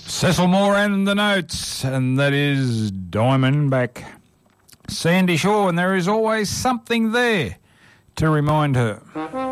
Cecil Moore and the Notes, and that is Diamondback. Sandy Shaw, and there is always something there to remind her.